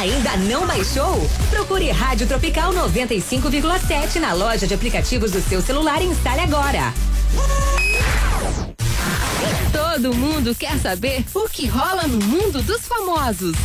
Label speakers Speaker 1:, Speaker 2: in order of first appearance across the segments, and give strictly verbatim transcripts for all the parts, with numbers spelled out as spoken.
Speaker 1: Ainda não baixou? Procure Rádio Tropical noventa e cinco vírgula sete na loja de aplicativos do seu celular e instale agora. Todo mundo quer saber o que rola no mundo dos famosos.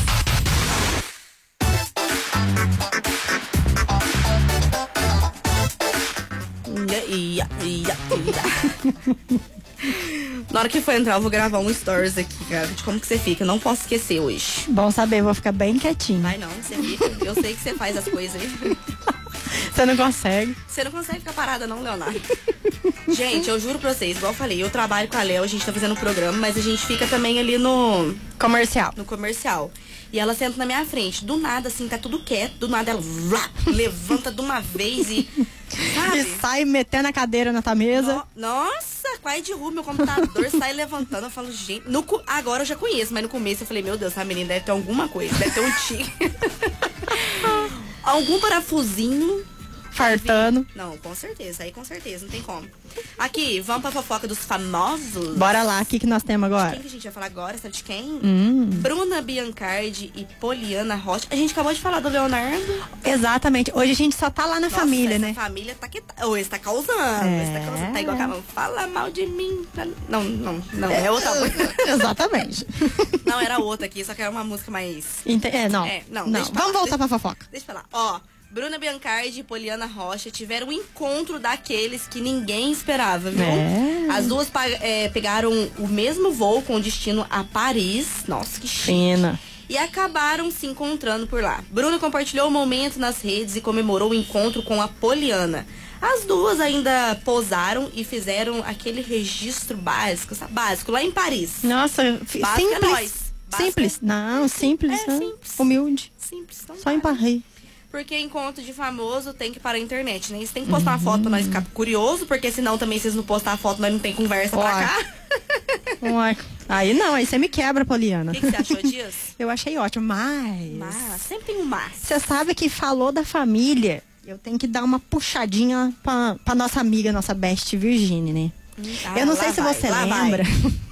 Speaker 2: Ia, ia, ia. Na hora que for entrar, eu vou gravar um stories aqui, cara, de como que você fica. Eu não posso esquecer hoje.
Speaker 3: Bom saber, vou ficar bem quietinho.
Speaker 2: Vai não, você fica. Eu sei que você faz as coisas aí.
Speaker 3: Você não consegue.
Speaker 2: Você não consegue ficar parada não, Leonardo. Gente, eu juro pra vocês, igual eu falei, eu trabalho com a Léo, a gente tá fazendo um programa, mas a gente fica também ali no...
Speaker 3: Comercial.
Speaker 2: No comercial. E ela senta na minha frente. Do nada, assim, tá tudo quieto. Do nada ela vrá, levanta de uma vez e... Sabe?
Speaker 3: E sai metendo a cadeira na tua mesa.
Speaker 2: No, nossa, quase derruba meu computador, sai levantando. Eu falo, gente... No, agora eu já conheço, mas no começo eu falei, meu Deus, essa menina deve ter alguma coisa. Deve ter um tique. Algum parafusinho...
Speaker 3: Fartando.
Speaker 2: Não, com certeza, aí com certeza, não tem como. Aqui, vamos pra fofoca dos famosos.
Speaker 3: Bora lá, o que, que nós temos agora?
Speaker 2: De quem que a gente vai falar agora? Sabe de quem?
Speaker 3: Hum.
Speaker 2: Bruna Biancardi e Poliana Rocha. A gente acabou de falar do Leonardo.
Speaker 3: Exatamente, hoje a gente só tá lá na
Speaker 2: Nossa,
Speaker 3: família,
Speaker 2: essa
Speaker 3: né?
Speaker 2: família tá que tá. Ou esse tá causando,
Speaker 3: É.
Speaker 2: esse tá causando. Tá igual a Carol, fala mal de mim. Não, não, não, é outra coisa.
Speaker 3: Exatamente.
Speaker 2: Não, era outra aqui, só que era uma música mais...
Speaker 3: Ente- é, não.
Speaker 2: É, não,
Speaker 3: não.
Speaker 2: deixa eu
Speaker 3: Vamos
Speaker 2: falar,
Speaker 3: voltar pra fofoca.
Speaker 2: Deixa eu falar. Ó, Bruna Biancardi e Poliana Rocha tiveram um encontro daqueles que ninguém esperava, viu?
Speaker 3: É.
Speaker 2: As duas pa- é, pegaram o mesmo voo com destino a Paris. Nossa, que chique.
Speaker 3: Fina.
Speaker 2: E acabaram se encontrando por lá. Bruna compartilhou o momento nas redes e comemorou o encontro com a Poliana. As duas ainda posaram e fizeram aquele registro básico, sabe? Básico, lá em Paris.
Speaker 3: Nossa, f-
Speaker 2: Básico é
Speaker 3: simples.
Speaker 2: nós. Básico
Speaker 3: Simples.
Speaker 2: é-
Speaker 3: Não, simples.
Speaker 2: É,
Speaker 3: não.
Speaker 2: simples.
Speaker 3: Humilde.
Speaker 2: Simples, então
Speaker 3: Só em
Speaker 2: tá.
Speaker 3: Paris.
Speaker 2: Porque encontro de famoso tem que ir para a internet, né? Você tem que postar uma foto pra nós ficar curioso, porque senão também vocês não postar a foto, nós não tem conversa pra
Speaker 3: Uai.
Speaker 2: cá.
Speaker 3: Uai. Aí não, aí você me quebra, Poliana.
Speaker 2: O que, que você achou disso?
Speaker 3: Eu achei ótimo, mas...
Speaker 2: Mas, sempre tem um mas.
Speaker 3: Você sabe que falou da família, eu tenho que dar uma puxadinha pra, pra nossa amiga, nossa best Virginie, né?
Speaker 2: Ah,
Speaker 3: eu não
Speaker 2: lá
Speaker 3: sei se
Speaker 2: vai,
Speaker 3: você
Speaker 2: lá
Speaker 3: lembra.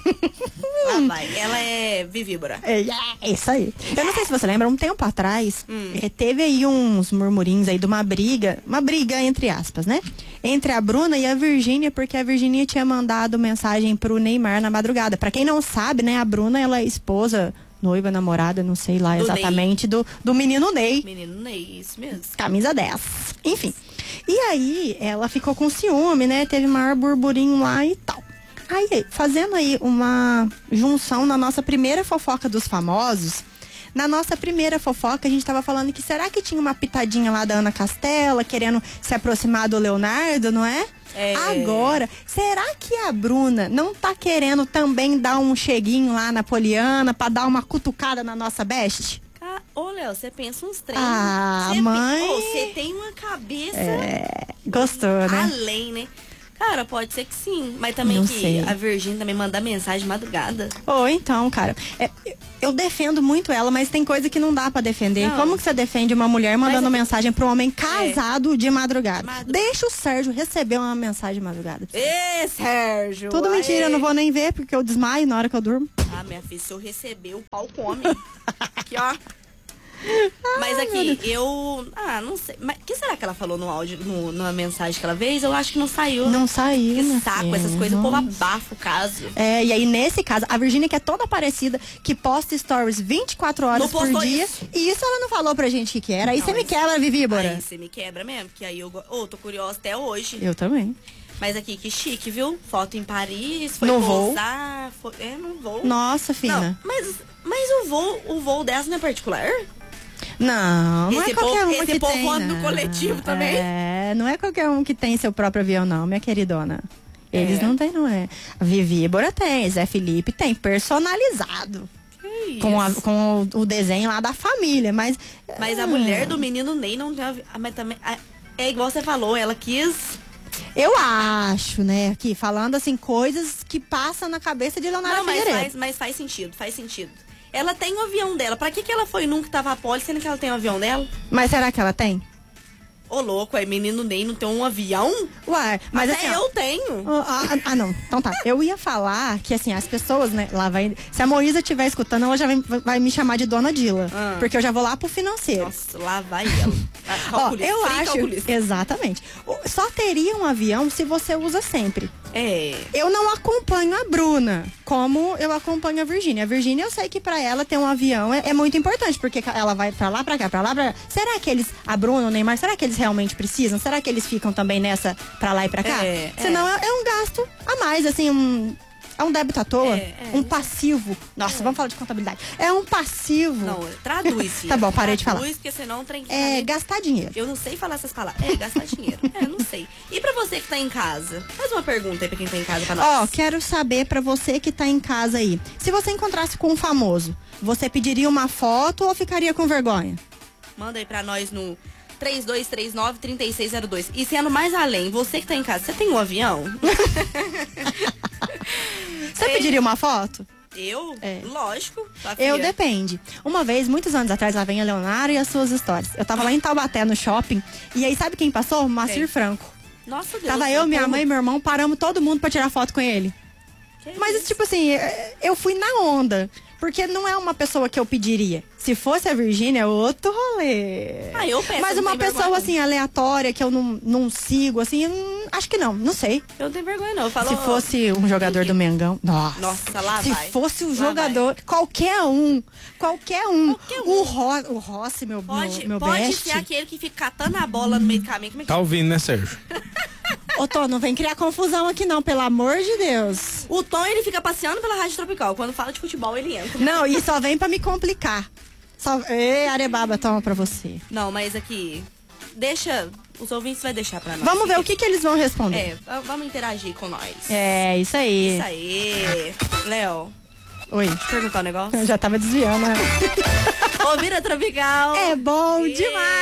Speaker 2: Lá vai. Ela é vivíbora.
Speaker 3: É, é isso aí. Eu não sei se você lembra, um tempo atrás,
Speaker 2: Hum.
Speaker 3: eh, teve aí uns murmurinhos aí de uma briga, uma briga entre aspas, né? Entre a Bruna e a Virgínia, porque a Virgínia tinha mandado mensagem pro Neymar na madrugada. Pra quem não sabe, né, a Bruna, ela é esposa, noiva, namorada, não sei lá
Speaker 2: Do
Speaker 3: exatamente, do, do menino Ney.
Speaker 2: Menino Ney, isso mesmo.
Speaker 3: Camisa dez. Enfim. E aí, ela ficou com ciúme, né? Teve maior burburinho lá e tal. Aí, fazendo aí uma junção na nossa primeira fofoca dos famosos, na nossa primeira fofoca, a gente tava falando que será que tinha uma pitadinha lá da Ana Castela, querendo se aproximar do Leonardo, não é?
Speaker 2: É.
Speaker 3: Agora, será que a Bruna não tá querendo também dar um cheguinho lá na Poliana pra dar uma cutucada na nossa best?
Speaker 2: Ca- Ô, Léo, você pensa uns trem.
Speaker 3: Ah,
Speaker 2: Cê
Speaker 3: mãe.
Speaker 2: pe- Ô, Você tem uma cabeça
Speaker 3: É, gostou, né?
Speaker 2: além, né? Cara, pode ser que sim. Mas também
Speaker 3: Não
Speaker 2: que
Speaker 3: sei.
Speaker 2: a Virgínia também mandar mensagem de madrugada.
Speaker 3: Ou então, cara, é, eu defendo muito ela, mas tem coisa que não dá pra defender.
Speaker 2: Não.
Speaker 3: Como que você defende uma mulher mandando
Speaker 2: Mas é-
Speaker 3: mensagem pra um homem casado de madrugada?
Speaker 2: Madru-
Speaker 3: Deixa o Sérgio receber uma mensagem de madrugada.
Speaker 2: Ê, Sérgio!
Speaker 3: Tudo
Speaker 2: aê.
Speaker 3: mentira, eu não vou nem ver, porque eu desmaio na hora que eu durmo.
Speaker 2: Ah, minha filha, se eu receber, o pau come. Aqui, ó. Mas aqui, eu... Ah, não sei. Mas o que será que ela falou no áudio, no, na mensagem que ela fez? Eu acho que não saiu.
Speaker 3: Não saiu.
Speaker 2: Que
Speaker 3: minha
Speaker 2: saco,
Speaker 3: filha,
Speaker 2: essas coisas. O
Speaker 3: não.
Speaker 2: povo abafa o caso.
Speaker 3: É, e aí nesse caso, a Virgínia, que é toda parecida, que posta stories vinte e quatro horas
Speaker 2: Não
Speaker 3: por
Speaker 2: postou
Speaker 3: dia,
Speaker 2: isso.
Speaker 3: e isso ela não falou pra gente que que era. Aí
Speaker 2: Não,
Speaker 3: você me
Speaker 2: mas-
Speaker 3: quebra, Vivíbora.
Speaker 2: Aí você me quebra mesmo, que aí eu... go- Ô, tô curiosa até hoje.
Speaker 3: Eu também.
Speaker 2: Mas aqui, que chique, viu? Foto em Paris, foi
Speaker 3: No voo.
Speaker 2: pousar... Foi... É, no voo.
Speaker 3: Nossa,
Speaker 2: Não,
Speaker 3: fina.
Speaker 2: mas, mas o voo, o voo dessa não é particular?
Speaker 3: Não, não
Speaker 2: Esse
Speaker 3: é qualquer
Speaker 2: povo-
Speaker 3: uma
Speaker 2: esse
Speaker 3: que
Speaker 2: povo
Speaker 3: tem,
Speaker 2: anda no
Speaker 3: não.
Speaker 2: coletivo também.
Speaker 3: É, não é qualquer um que tem seu próprio avião, não, minha queridona. Eles
Speaker 2: É.
Speaker 3: não têm, não é. A Vivíbora tem, Zé Felipe tem, personalizado.
Speaker 2: Que
Speaker 3: Com, a-
Speaker 2: isso.
Speaker 3: com o, o desenho lá da família, mas...
Speaker 2: Mas a
Speaker 3: ah,
Speaker 2: mulher do menino Ney não tem... avi- ah, mas também... ah, é igual você falou, ela quis...
Speaker 3: Eu acho, né, aqui, falando assim, coisas que passam na cabeça de Leonardo
Speaker 2: Não, mas
Speaker 3: Figueiredo.
Speaker 2: faz, mas faz sentido, faz sentido. Ela tem o avião dela. Pra que, que ela foi nunca tava a Poli, sendo que ela tem o avião dela?
Speaker 3: Mas será que ela tem?
Speaker 2: Ô, louco, aí menino Ney não tem um avião?
Speaker 3: Ué, mas
Speaker 2: Até
Speaker 3: assim, ó,
Speaker 2: eu tenho.
Speaker 3: Ah, ah, ah, não. Então tá. Eu ia falar que, assim, as pessoas, né, lá vai. Se a Moísa estiver escutando, ela já vai, vai me chamar de Dona Dila.
Speaker 2: Ah.
Speaker 3: Porque eu já vou lá pro financeiro.
Speaker 2: Nossa, lá vai ela. Ah,
Speaker 3: Ó,
Speaker 2: calculista,
Speaker 3: eu
Speaker 2: free
Speaker 3: acho.
Speaker 2: calculista.
Speaker 3: Exatamente. O- Só teria um avião se você usa sempre.
Speaker 2: É.
Speaker 3: Eu não acompanho a Bruna como eu acompanho a Virgínia. A Virgínia, eu sei que pra ela ter um avião é, é muito importante, porque ela vai pra lá, pra cá, pra lá, pra... Será que eles, a Bruna, o Neymar, será que eles realmente precisam? Será que eles ficam também nessa pra lá e pra cá?
Speaker 2: É,
Speaker 3: Senão é. é um gasto a mais, assim, um... É um débito à toa,
Speaker 2: É, é.
Speaker 3: um passivo. Nossa, vamos falar de contabilidade. É um passivo.
Speaker 2: Não, traduz, filha.
Speaker 3: Tá bom, parei de falar.
Speaker 2: Traduz, porque senão o trem que
Speaker 3: É
Speaker 2: vai-
Speaker 3: gastar dinheiro.
Speaker 2: Eu não sei falar essas palavras. É, gastar dinheiro. É, não sei. E pra você que tá em casa? Faz uma pergunta aí pra quem tá em casa pra nós.
Speaker 3: Ó, quero saber pra você que tá em casa aí. Se você encontrasse com um famoso, você pediria uma foto ou ficaria com vergonha?
Speaker 2: Manda aí pra nós no três dois três nove, três seis zero dois. E sendo mais além, você que tá em casa, você tem um avião?
Speaker 3: Você
Speaker 2: Ei.
Speaker 3: pediria uma foto?
Speaker 2: Eu?
Speaker 3: É.
Speaker 2: Lógico. Tá,
Speaker 3: Eu
Speaker 2: filha?
Speaker 3: depende. Uma vez, muitos anos atrás, lá vem a Leonara e as suas histórias. Eu tava lá em Taubaté, no shopping, e aí sabe quem passou? Moacir
Speaker 2: Quem?
Speaker 3: Franco.
Speaker 2: Nossa Deus.
Speaker 3: Tava eu, minha
Speaker 2: como-
Speaker 3: mãe e meu irmão, paramos todo mundo pra tirar foto com ele.
Speaker 2: Que
Speaker 3: Mas,
Speaker 2: isso?
Speaker 3: tipo assim, eu fui na onda. Porque não é uma pessoa que eu pediria. Se fosse a Virgínia, é outro rolê.
Speaker 2: Ah, eu peço,
Speaker 3: Mas
Speaker 2: não
Speaker 3: uma
Speaker 2: tem
Speaker 3: pessoa,
Speaker 2: vergonha.
Speaker 3: assim, aleatória, que eu não, não sigo, assim, eu não- acho que não, não sei.
Speaker 2: Eu não tenho vergonha, não. Eu falo,
Speaker 3: Se fosse um jogador do Mengão. Nossa.
Speaker 2: Nossa, lá
Speaker 3: Se
Speaker 2: vai.
Speaker 3: fosse um
Speaker 2: Lá
Speaker 3: jogador, qualquer um. Qualquer um.
Speaker 2: Qualquer um.
Speaker 3: O, Ro, o Rossi, meu,
Speaker 2: Pode,
Speaker 3: meu, meu
Speaker 2: pode
Speaker 3: best.
Speaker 2: ser aquele que fica catando a bola no meio do caminho. Como é que...
Speaker 4: Tá ouvindo, né, Sérgio?
Speaker 3: Ô, Tô, não vem criar confusão aqui não, pelo amor de Deus.
Speaker 2: O Tom, ele fica passeando pela Rádio Tropical. Quando fala de futebol, ele entra.
Speaker 3: Não, e só vem pra me complicar. Só... Ê, Arebaba, toma pra você.
Speaker 2: Não, mas aqui, deixa, os ouvintes vai deixar pra nós.
Speaker 3: Vamos ver o que, que eles vão responder.
Speaker 2: É, v- vamos interagir com nós.
Speaker 3: É, isso aí.
Speaker 2: Isso aí. Léo,
Speaker 3: Oi.
Speaker 2: deixa eu perguntar um negócio.
Speaker 3: Eu já tava desviando, né?
Speaker 2: Ouvir a Tropical.
Speaker 3: É bom
Speaker 2: Yeah.
Speaker 3: demais.